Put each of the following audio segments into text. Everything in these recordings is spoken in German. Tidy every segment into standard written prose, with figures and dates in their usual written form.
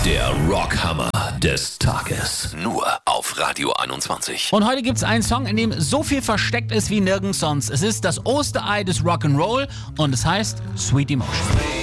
Der Rockhammer des Tages. Nur auf Radio 21. Und heute gibt's einen Song, in dem so viel versteckt ist wie nirgends sonst. Es ist das Osterei des Rock'n'Roll und es heißt Sweet Emotion.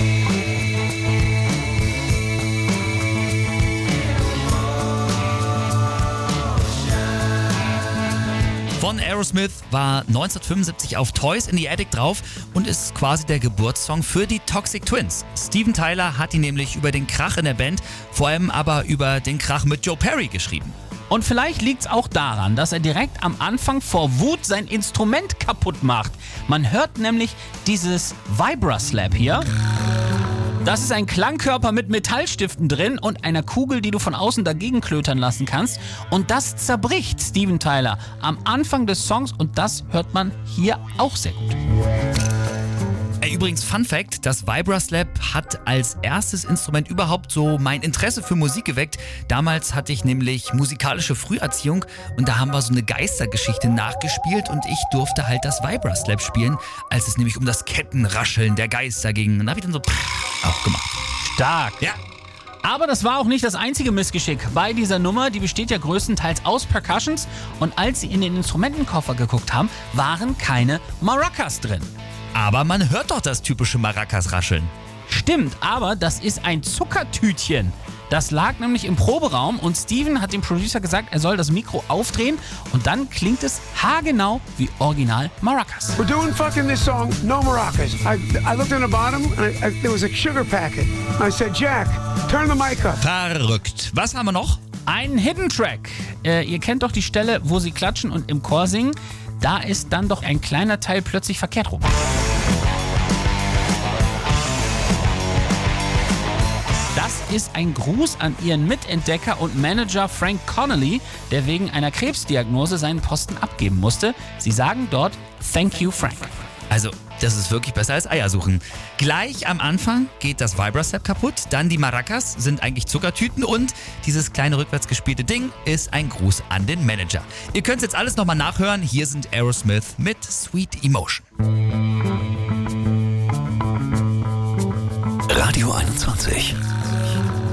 Von Aerosmith war 1975 auf Toys in the Attic drauf und ist quasi der Geburtssong für die Toxic Twins. Steven Tyler hat ihn nämlich über den Krach in der Band, vor allem aber über den Krach mit Joe Perry geschrieben. Und vielleicht liegt's auch daran, dass er direkt am Anfang vor Wut sein Instrument kaputt macht. Man hört nämlich dieses Vibra-Slap hier. Das ist ein Klangkörper mit Metallstiften drin und einer Kugel, die du von außen dagegen klötern lassen kannst. Und das zerbricht Steven Tyler am Anfang des Songs und das hört man hier auch sehr gut. Übrigens, Fun Fact, das Vibra-Slap hat als erstes Instrument überhaupt so mein Interesse für Musik geweckt. Damals hatte ich nämlich musikalische Früherziehung und da haben wir so eine Geistergeschichte nachgespielt und ich durfte halt das Vibra-Slap spielen, als es nämlich um das Kettenrascheln der Geister ging. Und da habe ich dann so auch gemacht. Stark. Ja. Aber das war auch nicht das einzige Missgeschick bei dieser Nummer. Die besteht ja größtenteils aus Percussions und als sie in den Instrumentenkoffer geguckt haben, waren keine Maracas drin. Aber man hört doch das typische Maracas-Rascheln. Stimmt, aber das ist ein Zuckertütchen. Das lag nämlich im Proberaum und Steven hat dem Producer gesagt, er soll das Mikro aufdrehen und dann klingt es haargenau wie Original Maracas. We're doing fucking this song, no maracas. I looked on the bottom and there was a sugar packet. I said, Jack, turn the mic up. Verrückt. Was haben wir noch? Ein Hidden Track. Ihr kennt doch die Stelle, wo sie klatschen und im Chor singen. Da ist dann doch ein kleiner Teil plötzlich verkehrt rum. Das ist ein Gruß an ihren Mitentdecker und Manager Frank Connolly, der wegen einer Krebsdiagnose seinen Posten abgeben musste. Sie sagen dort Thank you, Frank. Also, das ist wirklich besser als Eier suchen. Gleich am Anfang geht das Vibra-Slap kaputt, dann die Maracas sind eigentlich Zuckertüten und dieses kleine rückwärts gespielte Ding ist ein Gruß an den Manager. Ihr könnt jetzt alles nochmal nachhören. Hier sind Aerosmith mit Sweet Emotion. Radio 21.